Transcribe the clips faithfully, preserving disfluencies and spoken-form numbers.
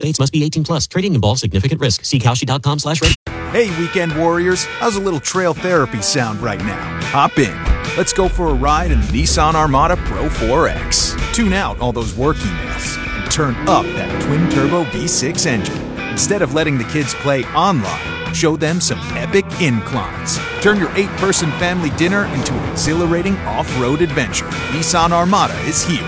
Participates must be eighteen plus. Trading involves significant risk. See Kalshi.com slash ready. Hey, weekend warriors. How's a little trail therapy sound right now? Hop in. Let's go for a ride in the Nissan Armada Pro four X. Tune out all those work emails and turn up that twin-turbo V six engine. Instead of letting the kids play online, show them some epic inclines. Turn your eight-person family dinner into an exhilarating off-road adventure. Nissan Armada is here.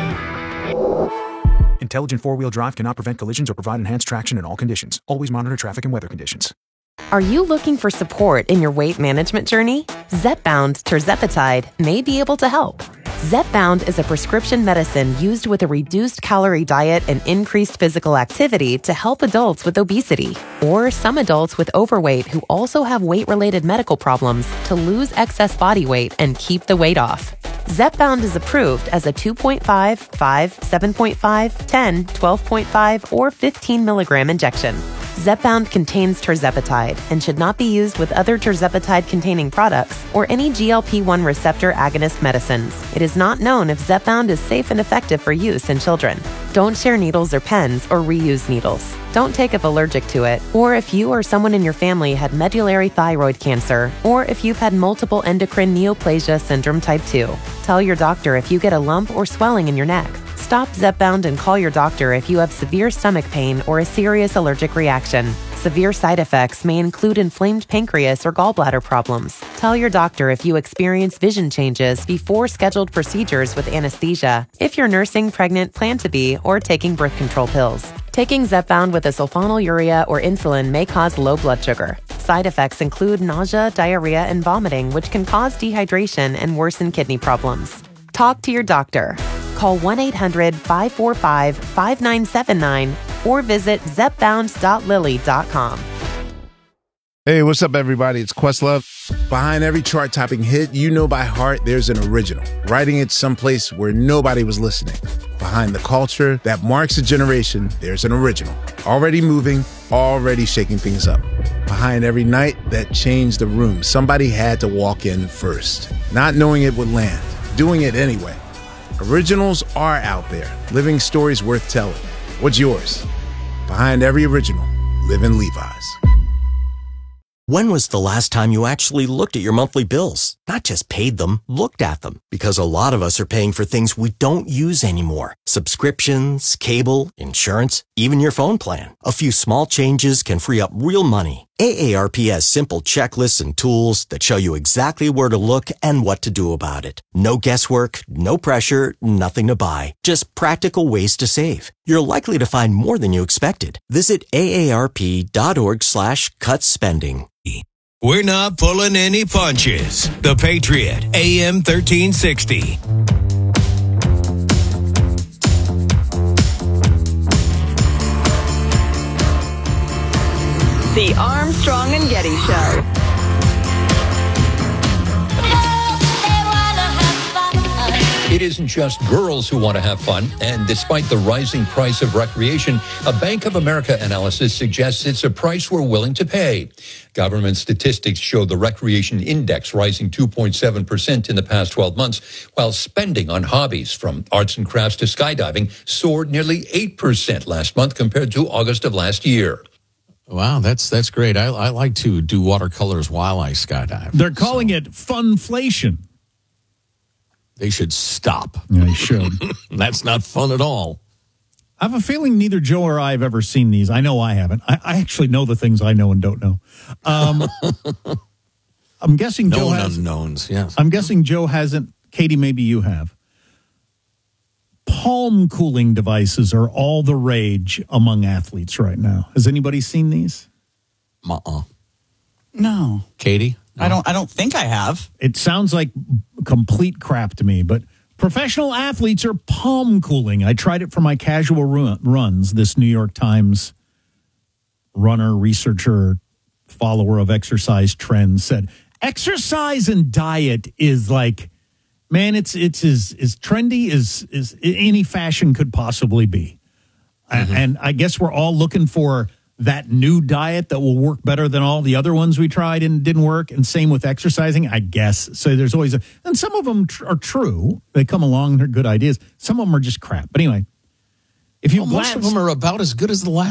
Intelligent four-wheel drive cannot prevent collisions or provide enhanced traction in all conditions. Always monitor traffic and weather conditions. Are you looking for support in your weight management journey? Zepbound tirzepatide may be able to help. Zepbound is a prescription medicine used with a reduced calorie diet and increased physical activity to help adults with obesity, or some adults with overweight who also have weight-related medical problems to lose excess body weight and keep the weight off. Zepbound is approved as a two point five, five, seven point five, ten, twelve point five, or fifteen milligram injection. Zepbound contains tirzepatide and should not be used with other tirzepatide-containing products or any G L P one receptor agonist medicines. It is not known if Zepbound is safe and effective for use in children. Don't share needles or pens or reuse needles. Don't take if allergic to it, or if you or someone in your family had medullary thyroid cancer, or if you've had multiple endocrine neoplasia syndrome type two. Tell your doctor if you get a lump or swelling in your neck. Stop Zepbound and call your doctor if you have severe stomach pain or a serious allergic reaction. Severe side effects may include inflamed pancreas or gallbladder problems. Tell your doctor if you experience vision changes before scheduled procedures with anesthesia, if you're nursing, pregnant, plan to be, or taking birth control pills. Taking Zepbound with a sulfonylurea or insulin may cause low blood sugar. Side effects include nausea, diarrhea, and vomiting, which can cause dehydration and worsen kidney problems. Talk to your doctor. Call one eight hundred, five four five, five nine seven nine or visit zepbound dot lilly dot com. Hey, what's up, everybody? It's Questlove. Behind every chart-topping hit you know by heart, there's an original, writing it someplace where nobody was listening. Behind the culture that marks a generation, there's an original, already moving, already shaking things up. Behind every night that changed the room, somebody had to walk in first, not knowing it would land, doing it anyway. Originals are out there, living stories worth telling. What's yours? Behind every original, live in Levi's. When was the last time you actually looked at your monthly bills? Not just paid them, looked at them. Because a lot of us are paying for things we don't use anymore. Subscriptions, cable, insurance, even your phone plan. A few small changes can free up real money. A A R P has simple checklists and tools that show you exactly where to look and what to do about it. No guesswork, no pressure, nothing to buy. Just practical ways to save. You're likely to find more than you expected. Visit aarp.org slash cut spending. We're not pulling any punches. The Patriot, A M thirteen sixty. The Armstrong and Getty Show. It isn't just girls who want to have fun, and despite the rising price of recreation, a Bank of America analysis suggests it's a price we're willing to pay. Government statistics show the recreation index rising two point seven percent in the past twelve months, while spending on hobbies from arts and crafts to skydiving soared nearly eight percent last month compared to August of last year. Wow, that's that's great. I, I like to do watercolors while I skydive. They're calling so. it funflation. They should stop. Yeah, they should. That's not fun at all. I have a feeling neither Joe or I have ever seen these. I know I haven't. I, I actually know the things I know and don't know. Um, I'm guessing Joe Known has. unknowns, yes. I'm guessing Joe hasn't. Katie, maybe you have. Palm cooling devices are all the rage among athletes right now. Has anybody seen these? Uh-uh. No. Katie? I don't I don't think I have. It sounds like complete crap to me, but professional athletes are palm cooling. I tried it for my casual run, runs. This New York Times runner, researcher, follower of exercise trends said, exercise and diet is like, man, it's it's as, as trendy as, as any fashion could possibly be. Mm-hmm. And I guess we're all looking for that new diet that will work better than all the other ones we tried and didn't work. And same with exercising, I guess. So there's always a, and some of them tr- are true. They come along, they're good ideas. Some of them are just crap. But anyway, if you well, most of them are about as good as the last.